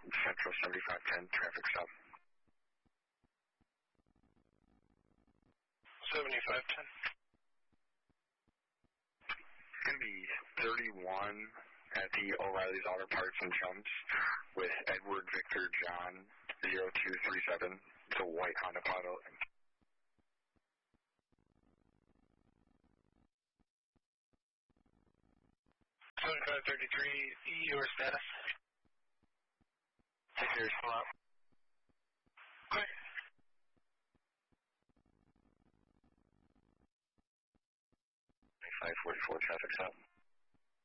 Central 7510, traffic stop. 7510. It's going to be 31 at the O'Reilly's Auto Parts and Chums with Edward Victor John 0237. It's a white Honda Pilot. 7533, your status? Take care, still up. Okay. 544 traffic stop.